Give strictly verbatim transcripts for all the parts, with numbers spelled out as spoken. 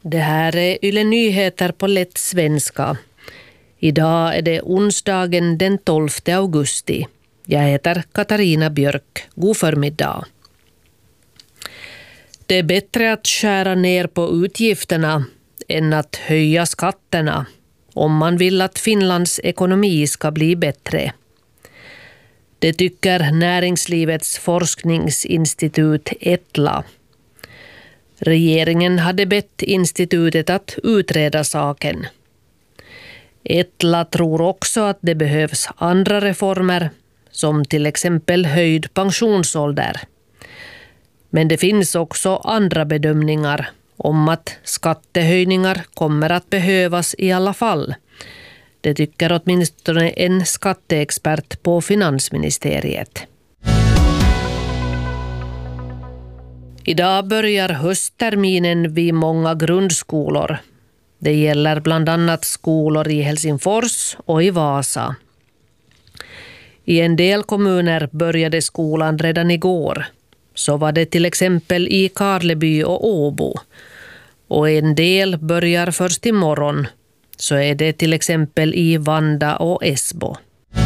Det här är Yle Nyheter på lätt svenska. Idag är det onsdagen den tolfte augusti. Jag heter Katarina Björk. God förmiddag. Det är bättre att skära ner på utgifterna än att höja skatterna om man vill att Finlands ekonomi ska bli bättre. Det tycker Näringslivets forskningsinstitut Etla. Regeringen hade bett institutet att utreda saken. Etla tror också att det behövs andra reformer, som till exempel höjd pensionsålder. Men det finns också andra bedömningar om att skattehöjningar kommer att behövas i alla fall. Det tycker åtminstone en skatteexpert på finansministeriet. Idag börjar höstterminen vid många grundskolor. Det gäller bland annat skolor i Helsingfors och i Vasa. I en del kommuner började skolan redan igår. Så var det till exempel i Karleby och Åbo. Och en del börjar först imorgon. Så är det till exempel i Vanda och Esbo.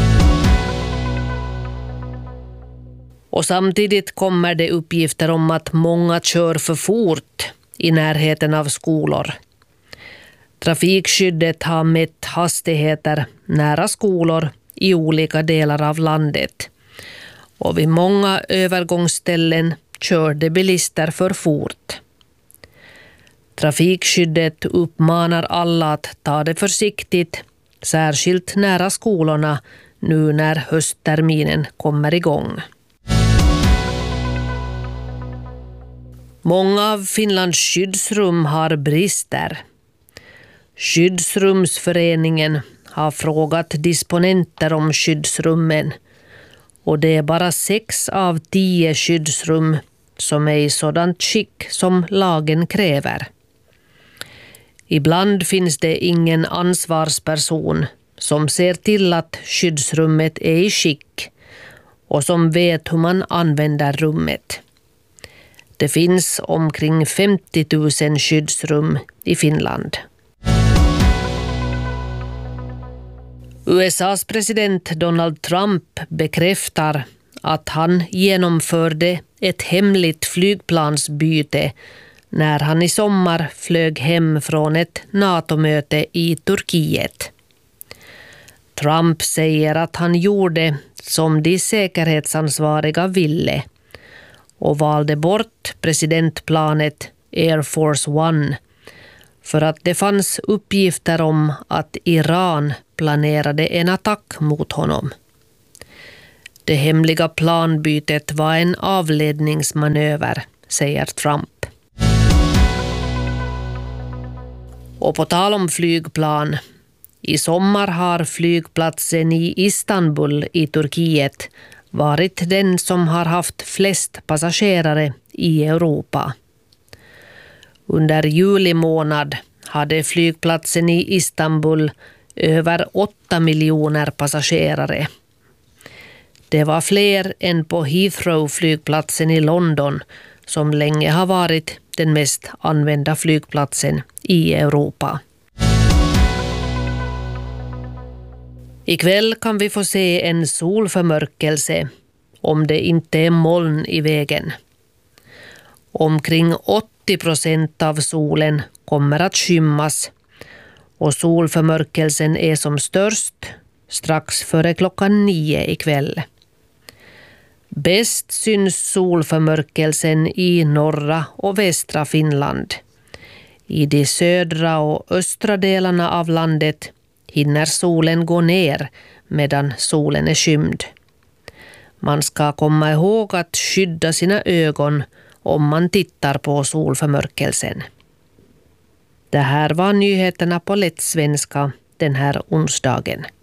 Och samtidigt kommer det uppgifter om att många kör för fort i närheten av skolor. Trafikskyddet har mätt hastigheter nära skolor i olika delar av landet. Och vid många övergångsställen körde bilister för fort. Trafikskyddet uppmanar alla att ta det försiktigt, särskilt nära skolorna nu när höstterminen kommer igång. Många av Finlands skyddsrum har brister. Skyddsrumsföreningen har frågat disponenter om skyddsrummen och det är bara sex av tio skyddsrum som är i sådant skick som lagen kräver. Ibland finns det ingen ansvarsperson som ser till att skyddsrummet är i skick och som vet hur man använder rummet. Det finns omkring femtio tusen skyddsrum i Finland. U S A:s president Donald Trump bekräftar att han genomförde ett hemligt flygplansbyte när han i sommar flög hem från ett NATO-möte i Turkiet. Trump säger att han gjorde som de säkerhetsansvariga ville och valde bort presidentplanet Air Force One för att det fanns uppgifter om att Iran planerade en attack mot honom. Det hemliga planbytet var en avledningsmanöver, säger Trump. Och på tal om flygplan, i sommar har flygplatsen i Istanbul i Turkiet varit den som har haft flest passagerare i Europa. Under juli månad hade flygplatsen i Istanbul över åtta miljoner passagerare. Det var fler än på Heathrow-flygplatsen i London som länge har varit den mest använda flygplatsen i Europa. Ikväll kan vi få se en solförmörkelse om det inte är moln i vägen. Omkring åttio procent av solen kommer att skymmas och solförmörkelsen är som störst strax före klockan nio ikväll. Bäst syns solförmörkelsen i norra och västra Finland. I de södra och östra delarna av landet hinner solen gå ner medan solen är skymd. Man ska komma ihåg att skydda sina ögon om man tittar på solförmörkelsen. Det här var nyheterna på lätt svenska den här onsdagen.